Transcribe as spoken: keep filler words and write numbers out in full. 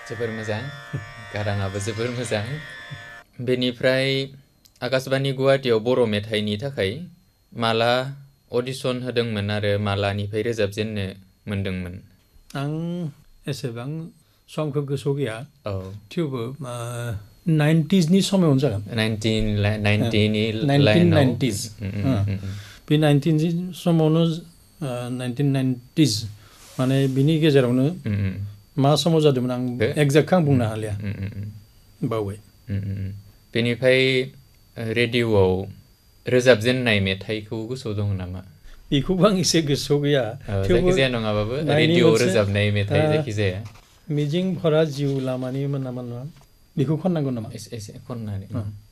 जोबोर मोजां गाराङाबो जोबोर मोजां बेनिफ्राय आकाशबाणी गुवाहाटीयाव बर' मेथाइनि थाखाय माला अडिशन होदोंमोन आरो मालानिफ्राय रोजाबजेननो मोनदोंमोन आं एसेबां समखौ गोसोआव गैया औ थेवबो नाइन्टिसनि समावनो जागोन नाइनटिन नाइनटिनि नाइनटिन लाइनाव नाइन्टिस बे नाइनटिननि समावनो नाइनटिन नाइन्टिस माने बिनि गेजेरावनो मा समाव जादोंमोन आं एक्जेक्टखौ आं बुंनो हालिया बावबाय बेनिफ्राय रेडिअ'आव रोजाबजेननाय मेथाइखौ गोसोआव दङ नामा बेखौबो आं एसे गोसोआव गैया जायखिजाया नङाबाबो रेडिअ'आव रोजाबनाय मेथाइ जायखिजाया मिजिंफोरा जिउ लामानि मोन नामा नङा बेखौ खननांगौ नामा एसे एसे खननानै